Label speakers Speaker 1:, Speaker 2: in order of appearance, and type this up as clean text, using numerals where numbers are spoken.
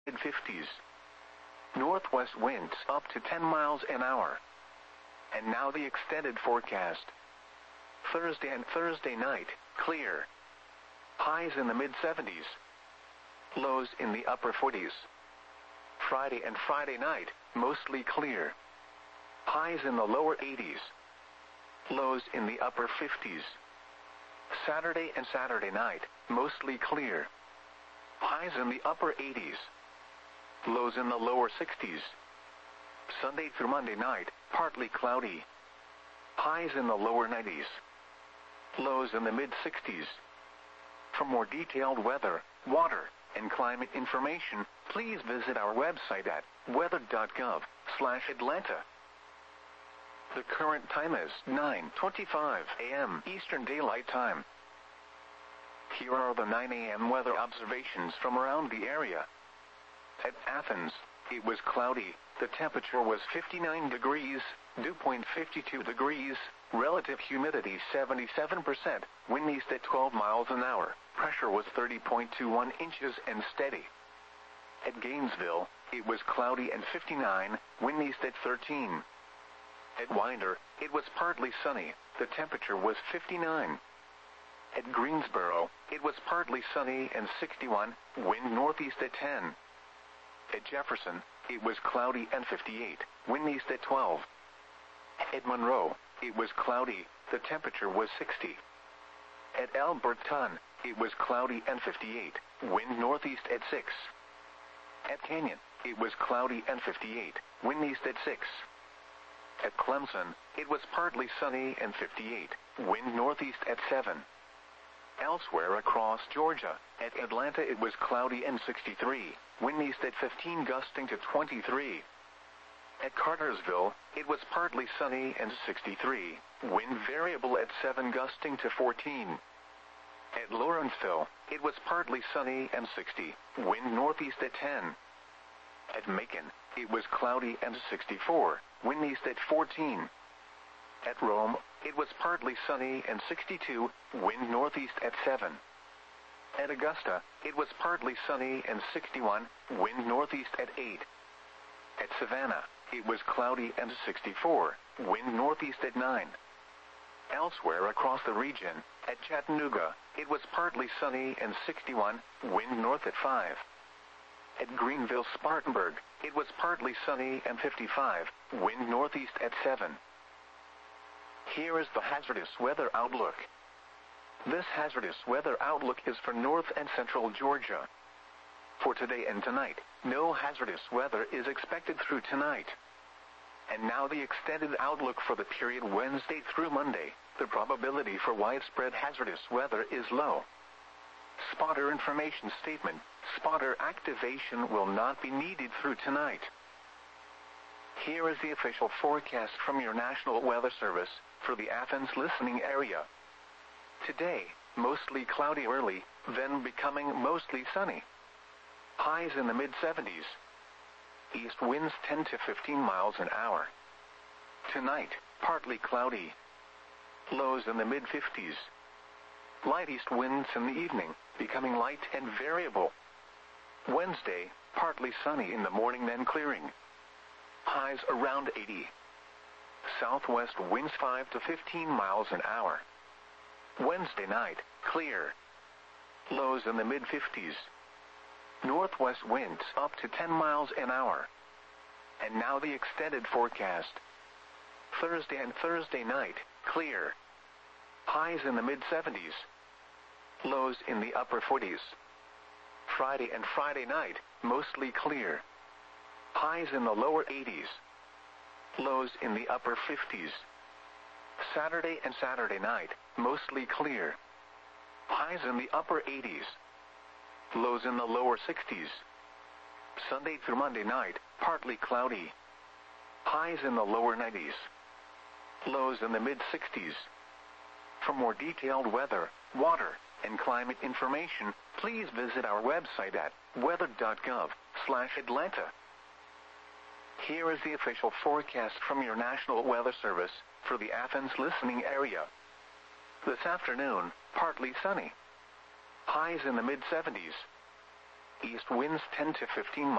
Speaker 1: mid-50s. Northwest winds up to 10 miles an hour. And now the extended forecast. Thursday and Thursday night, clear. Highs in the mid-70s. Lows in the upper 40s. Friday and Friday night, mostly clear. Highs in the lower 80s. Lows in the upper 50s. Saturday and Saturday night, mostly clear. Highs in the upper 80s. Lows in the lower 60s. Sunday through Monday night, partly cloudy. Highs in the lower 90s. Lows in the mid-60s. For more detailed weather, water, and climate information, please visit our website at weather.gov/Atlanta. The current time is 9:25 a.m. Eastern Daylight Time. Here are the 9 a.m. weather observations from around the area. At Athens, it was cloudy. The temperature was 59 degrees, dew point 52 degrees, relative humidity 77%, wind east at 12 miles an hour, pressure was 30.21 inches and steady. At Gainesville, it was cloudy and 59, wind east at 13. At Winder, it was partly sunny, the temperature was 59. At Greensboro, it was partly sunny and 61, wind northeast at 10. At Jefferson, it was cloudy and 58, wind east at 12. At Monroe, it was cloudy, the temperature was 60. At Alberton, it was cloudy and 58, wind northeast at 6. At Canyon, it was cloudy and 58, wind east at 6. At Clemson, it was partly sunny and 58, wind northeast at 7. Elsewhere across Georgia, at Atlanta it was cloudy and 63, wind east at 15 gusting to 23. At Cartersville, it was partly sunny and 63, wind variable at 7 gusting to 14. At Lawrenceville, it was partly sunny and 60, wind northeast at 10. At Macon, it was cloudy and 64, wind east at 14. At Rome, it was partly sunny and 62, wind northeast at 7. At Augusta, it was partly sunny and 61, wind northeast at 8. At Savannah, it was cloudy and 64, wind northeast at 9. Elsewhere across the region, at Chattanooga, it was partly sunny and 61, wind north at 5. At Greenville-Spartanburg, it was partly sunny and 55, wind northeast at 7. Here is the hazardous weather outlook. This hazardous weather outlook is for north and central Georgia. For today and tonight, no hazardous weather is expected through tonight. And now the extended outlook for the period Wednesday through Monday. The probability for widespread hazardous weather is low. Spotter information statement. Spotter activation will not be needed through tonight. Here is the official forecast from your National Weather Service for the Athens listening area. Today, mostly cloudy early, then becoming mostly sunny. Highs in the mid-70s. East winds 10 to 15 miles an hour. Tonight, partly cloudy. Lows in the mid-50s. Light east winds in the evening, becoming light and variable. Wednesday, partly sunny in the morning then clearing. Highs around 80. Southwest winds 5 to 15 miles an hour. Wednesday night, clear. Lows in the mid-50s. Northwest winds up to 10 miles an hour. And now the extended forecast. Thursday and Thursday night, clear. Highs in the mid-70s. Lows in the upper 40s. Friday and Friday night, mostly clear. Highs in the lower 80s. Lows in the upper 50s. Saturday and Saturday night, mostly clear. Highs in the upper 80s. Lows in the lower 60s. Sunday through Monday night, partly cloudy. Highs in the lower 90s. Lows in the mid-60s. For more detailed weather, water, and climate information, please visit our website at weather.gov/Atlanta. Here is the official forecast from your National Weather Service for the Athens listening area. This afternoon, partly sunny. Highs in the mid-70s. East winds 10 to 15 miles.